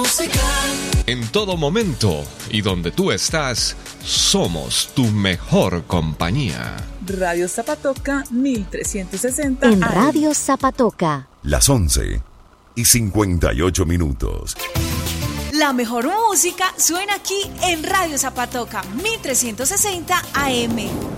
En todo momento y donde tú estás, somos tu mejor compañía. Radio Zapatoca 1360 En Radio Zapatoca. Las 11:58. La mejor música suena aquí en Radio Zapatoca 1360 AM.